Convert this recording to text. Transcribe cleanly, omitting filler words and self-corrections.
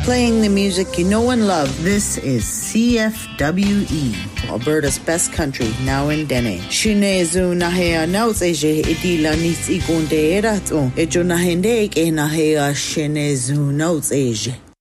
Playing the music you know and love. This is CFWE, Alberta's best country, now in Dene. Shinezu nahea nauts eje edila nits igunde erato. Ejo nahende e nahea shinezu nauts eje.